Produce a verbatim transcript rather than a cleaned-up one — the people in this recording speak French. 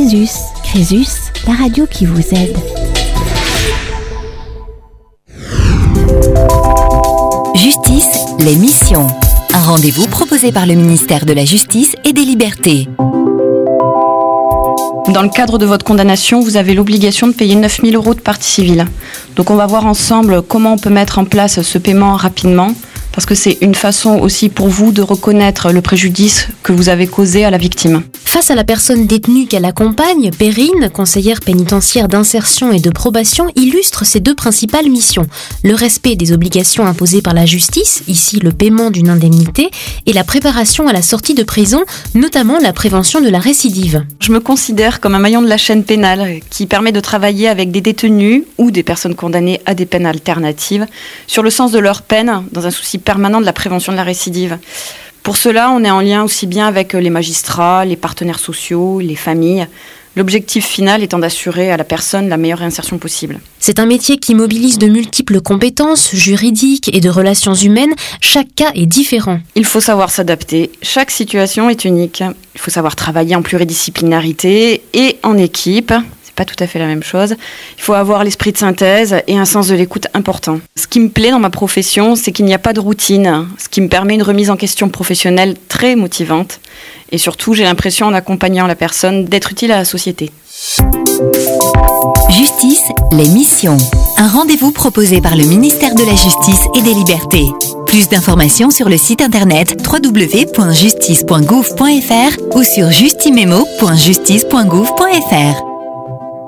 Crésus. Crésus, la radio qui vous aide. Justice, l'émission. Un rendez-vous proposé par le ministère de la Justice et des Libertés. Dans le cadre de votre condamnation, vous avez l'obligation de payer neuf mille euros de partie civile. Donc on va voir ensemble comment on peut mettre en place ce paiement rapidement, parce que c'est une façon aussi pour vous de reconnaître le préjudice que vous avez causé à la victime. Face à la personne détenue qu'elle accompagne, Perrine, conseillère pénitentiaire d'insertion et de probation, illustre ses deux principales missions. Le respect des obligations imposées par la justice, ici le paiement d'une indemnité, et la préparation à la sortie de prison, notamment la prévention de la récidive. Je me considère comme un maillon de la chaîne pénale qui permet de travailler avec des détenus ou des personnes condamnées à des peines alternatives sur le sens de leur peine dans un souci permanent de la prévention de la récidive. Pour cela, on est en lien aussi bien avec les magistrats, les partenaires sociaux, les familles. L'objectif final étant d'assurer à la personne la meilleure réinsertion possible. C'est un métier qui mobilise de multiples compétences juridiques et de relations humaines. Chaque cas est différent. Il faut savoir s'adapter. Chaque situation est unique. Il faut savoir travailler en pluridisciplinarité et en équipe. Pas tout à fait la même chose. Il faut avoir l'esprit de synthèse et un sens de l'écoute important. Ce qui me plaît dans ma profession, c'est qu'il n'y a pas de routine, ce qui me permet une remise en question professionnelle très motivante. Et surtout, j'ai l'impression, en accompagnant la personne, d'être utile à la société. Justice, l'émission. Un rendez-vous proposé par le ministère de la Justice et des Libertés. Plus d'informations sur le site internet w w w point justice point gouv point f r ou sur justimemo point justice point gouv point f r.